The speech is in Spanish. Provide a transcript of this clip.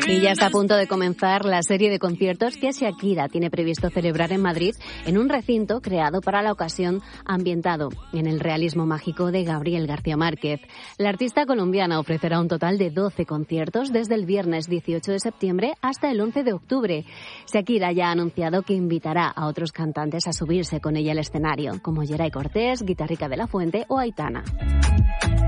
Y ya está a punto de comenzar la serie de conciertos que Shakira tiene previsto celebrar en Madrid en un recinto creado para la ocasión, ambientado en el realismo mágico de Gabriel García Márquez. La artista colombiana ofrecerá un total de 12 conciertos desde el viernes 18 de septiembre hasta el 11 de octubre. Shakira ya ha anunciado que invitará a otros cantantes a subirse con ella al escenario, como Yeray Cortés, Guitarrica de la Fuente o Aitana.